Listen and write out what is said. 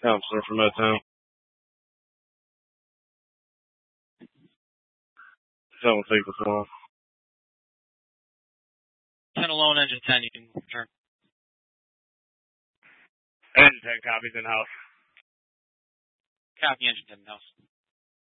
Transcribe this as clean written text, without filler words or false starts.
Counselor from Motown. 7 will take this one. 10 alone, engine 10, you can return. Engine 10 copies in-house. Copy, engine 10 in-house.